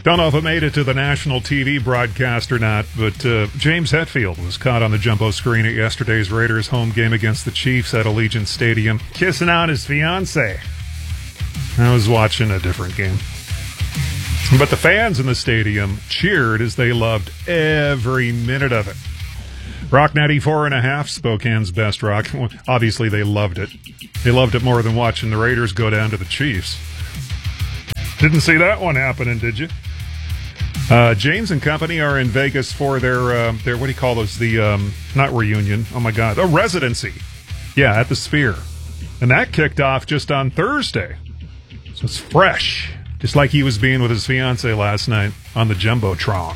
Don't know if it made it to the national TV broadcast or not, but James Hetfield was caught on the jumbo screen at yesterday's Raiders home game against the Chiefs at Allegiant Stadium, kissing on his fiancée. I was watching a different game. But the fans in the stadium cheered as they loved every minute of it. Rock 94.5, Spokane's best rock. Well, obviously, they loved it. They loved it more than watching the Raiders go down to the Chiefs. Didn't see that one happening, did you? James and company are in Vegas for their what do you call those? Not reunion. Oh, my God. A residency. Yeah, at the Sphere. And that kicked off just on Thursday. So it's fresh. Just like he was being with his fiancée last night on the Jumbotron.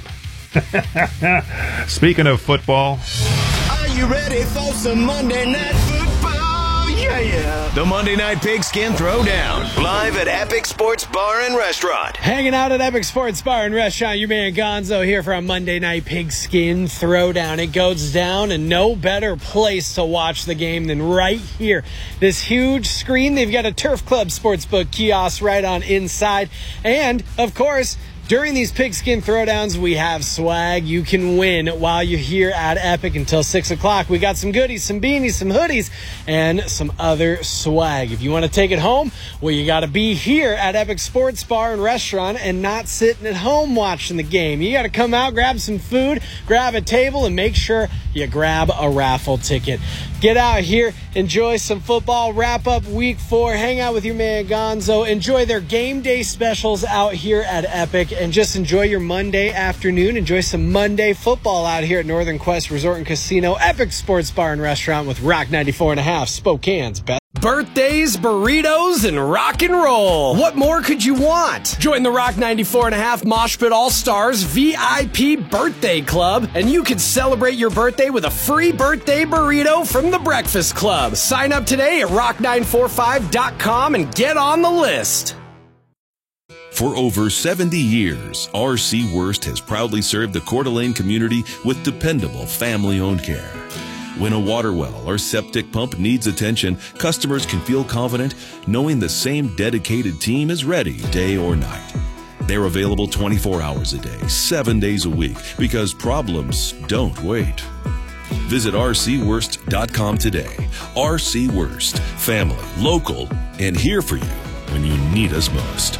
Speaking of football. Are you ready for some Monday Night Football? Yeah. The Monday Night Pigskin Throwdown. Live at Epic Sports Bar and Restaurant. Hanging out at Epic Sports Bar and Restaurant. Your man Gonzo here for a Monday Night Pigskin Throwdown. It goes down, and no better place to watch the game than right here. This huge screen. They've got a Turf Club Sportsbook kiosk right on inside. And, of course, during these Pigskin Throwdowns, we have swag you can win while you're here at Epic until 6 o'clock. We got some goodies, some beanies, some hoodies, and some other swag. If you want to take it home, well, you got to be here at Epic Sports Bar and Restaurant and not sitting at home watching the game. You got to come out, grab some food, grab a table, and make sure you grab a raffle ticket. Get out here, enjoy some football, wrap up week 4, hang out with your man Gonzo, enjoy their game day specials out here at Epic, and just enjoy your Monday afternoon. Enjoy some Monday football out here at Northern Quest Resort and Casino, Epic Sports Bar and Restaurant with Rock 94.5, Spokane's best. Birthdays, burritos, and rock and roll. What more could you want? Join the Rock 94.5 Mosh Pit All-Stars VIP Birthday Club, and you can celebrate your birthday with a free birthday burrito from the Breakfast Club. Sign up today at rock945.com and get on the list. For over 70 years, R.C. Worst has proudly served the Coeur d'Alene community with dependable family-owned care. When a water well or septic pump needs attention, customers can feel confident knowing the same dedicated team is ready day or night. They're available 24 hours a day, 7 days a week, because problems don't wait. Visit rcworst.com today. RC Worst, family, local, and here for you when you need us most.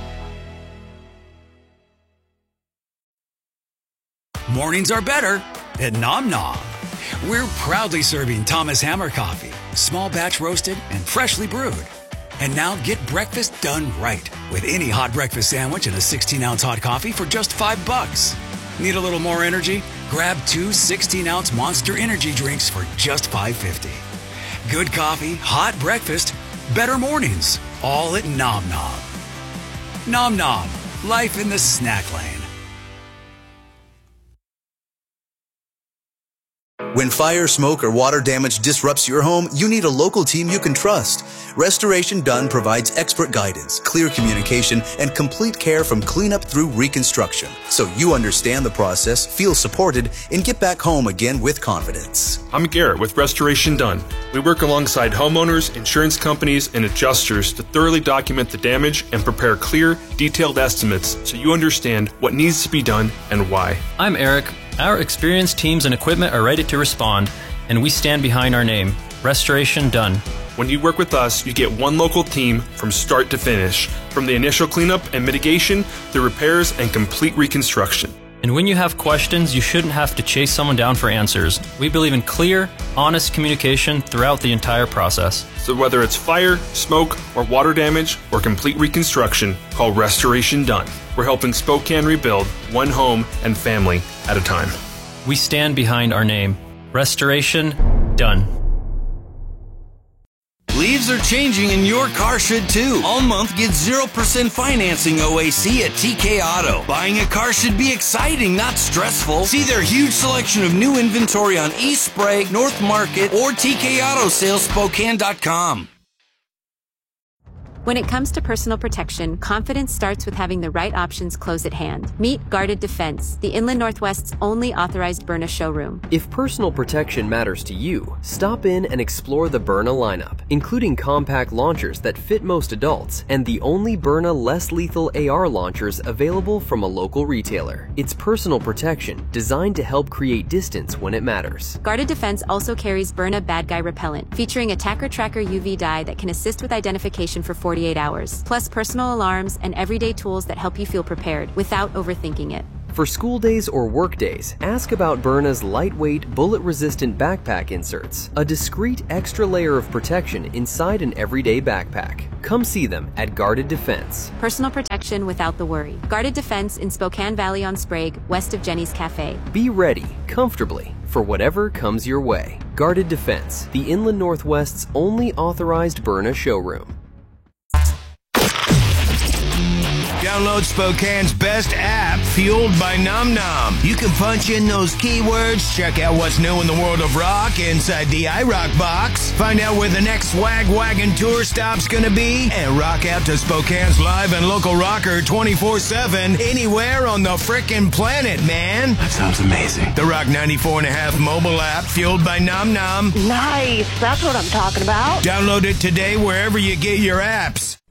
Mornings are better at Nom Nom. We're proudly serving Thomas Hammer coffee, small batch roasted and freshly brewed. And now get breakfast done right with any hot breakfast sandwich and a 16-ounce hot coffee for just $5. Need a little more energy? Grab 2 16-ounce Monster Energy drinks for just $5.50. Good coffee, hot breakfast, better mornings, all at Nom Nom. Nom Nom, life in the snack lane. When fire, smoke, or water damage disrupts your home, you need a local team you can trust. Restoration Done provides expert guidance, clear communication, and complete care from cleanup through reconstruction, so you understand the process, feel supported, and get back home again with confidence. I'm Garrett with Restoration Done. We work alongside homeowners, insurance companies, and adjusters to thoroughly document the damage and prepare clear, detailed estimates so you understand what needs to be done and why. I'm Eric. Our experienced teams and equipment are ready to respond, and we stand behind our name, Restoration Done. When you work with us, you get one local team from start to finish, from the initial cleanup and mitigation, through repairs and complete reconstruction. And when you have questions, you shouldn't have to chase someone down for answers. We believe in clear, honest communication throughout the entire process. So whether it's fire, smoke, or water damage, or complete reconstruction, call Restoration Done. We're helping Spokane rebuild one home and family at a time. We stand behind our name. Restoration Done. Leaves are changing and your car should too. All month, get 0% financing OAC at TK Auto. Buying a car should be exciting, not stressful. See their huge selection of new inventory on East Sprague, North Market, or TKAutoSalesSpokane.com. When it comes to personal protection, confidence starts with having the right options close at hand. Meet Guarded Defense, the Inland Northwest's only authorized Byrna showroom. If personal protection matters to you, stop in and explore the Byrna lineup, including compact launchers that fit most adults and the only Byrna less lethal AR launchers available from a local retailer. It's personal protection designed to help create distance when it matters. Guarded Defense also carries Byrna Bad Guy Repellent, featuring Attacker Tracker UV dye that can assist with identification for 48 hours, plus personal alarms and everyday tools that help you feel prepared without overthinking it. For school days or work days, ask about Byrna's lightweight, bullet-resistant backpack inserts, a discreet extra layer of protection inside an everyday backpack. Come see them at Guarded Defense. Personal protection without the worry. Guarded Defense in Spokane Valley on Sprague, west of Jenny's Cafe. Be ready, comfortably, for whatever comes your way. Guarded Defense, the Inland Northwest's only authorized Byrna showroom. Download Spokane's best app, Fueled by Nom Nom. You can punch in those keywords, check out what's new in the world of rock inside the iRock box, find out where the next Swag Wagon tour stop's gonna be, and rock out to Spokane's live and local rocker 24/7 anywhere on the frickin' planet, man. That sounds amazing. The Rock 94.5 mobile app, Fueled by Nom Nom. Nice. That's what I'm talking about. Download it today wherever you get your apps.